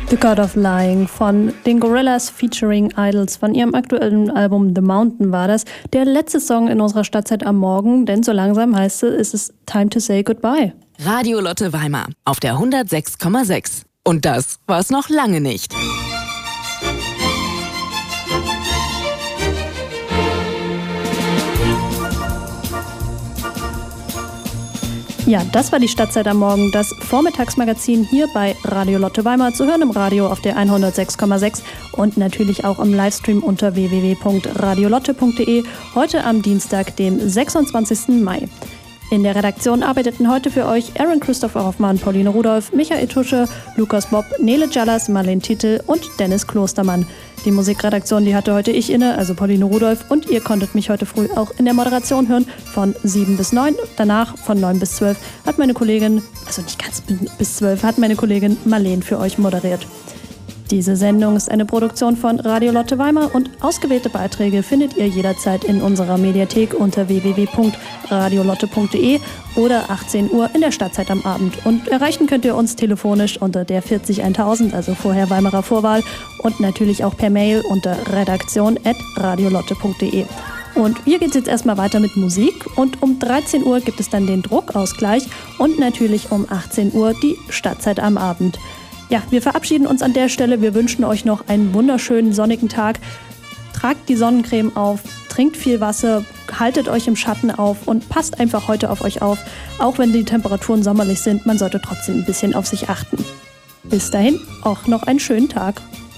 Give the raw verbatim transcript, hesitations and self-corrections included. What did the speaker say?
The God of Lying von den Gorillaz featuring Idols von ihrem aktuellen Album The Mountain war das. Der letzte Song in unserer Stadtzeit am Morgen, denn so langsam heißt es, ist es time to say goodbye. Radio Lotte Weimar auf der hundertsechs Komma sechs. Und das war es noch lange nicht. Ja, das war die Stadtzeit am Morgen, das Vormittagsmagazin hier bei Radio Lotte Weimar, zu hören im Radio auf der hundertsechs Komma sechs und natürlich auch im Livestream unter w w w punkt radiolotte punkt de, heute am Dienstag, dem sechsundzwanzigsten Mai. In der Redaktion arbeiteten heute für euch Aaron Christopher Hoffmann, Pauline Rudolph, Michael Tusche, Lukas Bob, Nele Jallas, Marlene Titel und Dennis Klostermann. Die Musikredaktion, die hatte heute ich inne, also Pauline Rudolph, und ihr konntet mich heute früh auch in der Moderation hören von sieben bis neun. Danach von neun bis zwölf hat meine Kollegin, also nicht ganz bis zwölf, hat meine Kollegin Marlene für euch moderiert. Diese Sendung ist eine Produktion von Radio Lotte Weimar und ausgewählte Beiträge findet ihr jederzeit in unserer Mediathek unter w w w punkt radiolotte punkt de oder achtzehn Uhr in der Stadtzeit am Abend. Und erreichen könnt ihr uns telefonisch unter der vierzig tausend, also vorher Weimarer Vorwahl, und natürlich auch per Mail unter redaktion at radiolotte punkt de. Und hier geht es jetzt erstmal weiter mit Musik und um dreizehn Uhr gibt es dann den Druckausgleich und natürlich um achtzehn Uhr die Stadtzeit am Abend. Ja, wir verabschieden uns an der Stelle. Wir wünschen euch noch einen wunderschönen sonnigen Tag. Tragt die Sonnencreme auf, trinkt viel Wasser, haltet euch im Schatten auf und passt einfach heute auf euch auf. Auch wenn die Temperaturen sommerlich sind, man sollte trotzdem ein bisschen auf sich achten. Bis dahin, auch noch einen schönen Tag.